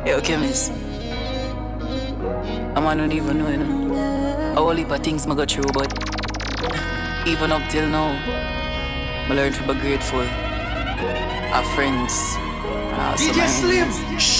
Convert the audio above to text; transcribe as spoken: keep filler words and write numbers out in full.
Hey, okay, miss. I man don't even know, you know. A whole heap of things I go through, but even up till now, I learned to be grateful. Our friends, uh, D J Slim,